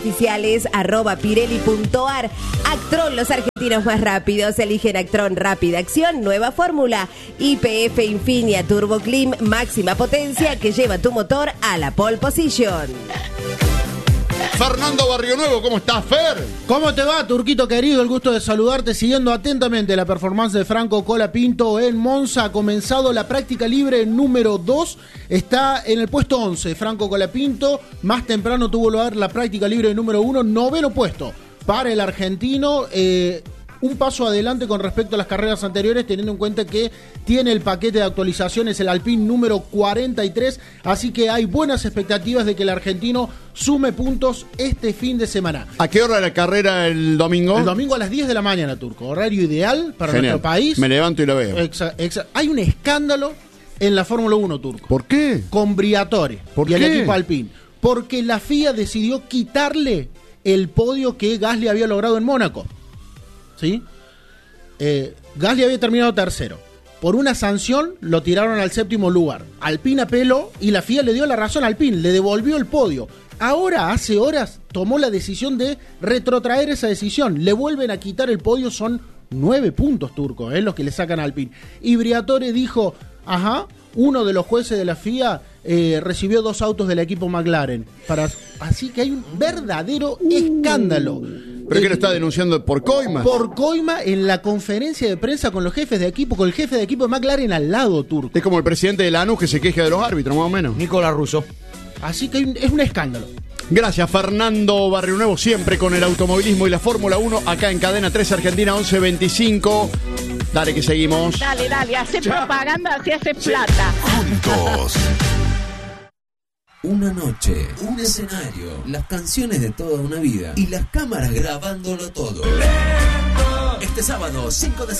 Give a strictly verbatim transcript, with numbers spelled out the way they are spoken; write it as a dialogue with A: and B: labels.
A: Oficiales arroba pirelli punto ar. Actron, los argentinos más rápidos. Eligen Actron Rápida Acción, nueva fórmula. Y P F Infinia Turbo Clean, máxima potencia que lleva tu motor a la pole position.
B: Fernando Barrionuevo, ¿cómo estás, Fer?
C: ¿Cómo te va, Turquito querido? El gusto de saludarte, siguiendo atentamente la performance de Franco Colapinto en Monza. Ha comenzado la práctica libre número dos, está en el puesto once. Franco Colapinto, más temprano tuvo lugar la práctica libre número uno, noveno puesto para el argentino. Eh, un paso adelante con respecto a las carreras anteriores, teniendo en cuenta que tiene el paquete de actualizaciones, el Alpine número cuarenta y tres, así que hay buenas expectativas de que el argentino sume puntos este fin de semana.
B: ¿A qué hora la carrera el domingo?
C: El domingo a las diez de la mañana, Turco, horario ideal para
B: Genial.
C: Nuestro país.
B: Me levanto y lo veo.
C: Exa, exa. Hay un escándalo en la Fórmula uno, Turco.
B: ¿Por qué?
C: Con Briatore
B: ¿Por
C: y
B: qué?
C: el equipo Alpine. Porque la F I A decidió quitarle el podio que Gasly había logrado en Mónaco. ¿Sí? Eh, Gasly había terminado tercero. Por una sanción lo tiraron al séptimo lugar. Alpine apeló y la F I A le dio la razón a Alpine, le devolvió el podio. Ahora, hace horas, tomó la decisión de retrotraer esa decisión. Le vuelven a quitar el podio, son nueve puntos, Turco, es lo que le sacan a Alpine. Y Briatore dijo, ajá, uno de los jueces de la F I A eh, recibió dos autos del equipo McLaren. Para... Así que hay un verdadero uh. escándalo.
B: ¿Pero qué lo está denunciando por coima?
C: Por coima en la conferencia de prensa con los jefes de equipo, con el jefe de equipo de McLaren al lado, Turco.
B: Es como el presidente de Lanús que se queja de los árbitros, más o menos.
D: Nicolás Russo.
C: Así que hay un, es un escándalo.
B: Gracias, Fernando Barrionuevo, siempre con el automovilismo y la Fórmula uno, acá en Cadena tres Argentina once veinticinco. Dale que seguimos.
E: Dale, dale, hace propaganda, así hace plata.
F: Juntos. Una noche, un escenario, las canciones de toda una vida y las cámaras grabándolo todo. Este sábado, cinco de